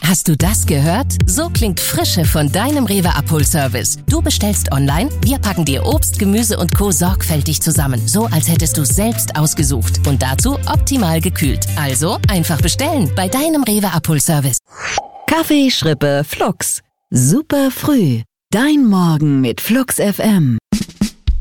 Hast du das gehört? So klingt Frische von deinem Rewe-Abholservice. Du bestellst online, wir packen dir Obst, Gemüse und Co. sorgfältig zusammen. So, als hättest du es selbst ausgesucht. Und dazu optimal gekühlt. Also einfach bestellen bei deinem Rewe-Abholservice. Kaffee, Schrippe, Flux. Super früh. Dein Morgen mit Flux FM.